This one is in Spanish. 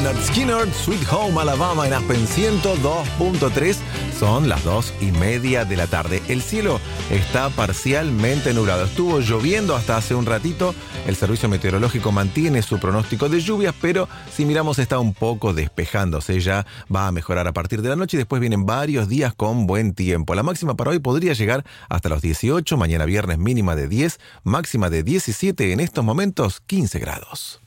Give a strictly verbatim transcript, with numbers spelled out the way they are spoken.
Lynyrd Skynyrd, Sweet Home Alabama en Aspen ciento dos punto tres. Son las dos y media de la tarde. El cielo está parcialmente nublado. Estuvo lloviendo hasta hace un ratito. El servicio meteorológico mantiene su pronóstico de lluvias, pero si miramos está un poco despejándose. Ya va a mejorar a partir de la noche y después vienen varios días con buen tiempo. La máxima para hoy podría llegar hasta los dieciocho. Mañana viernes mínima de diez, máxima de diecisiete. En estos momentos quince grados.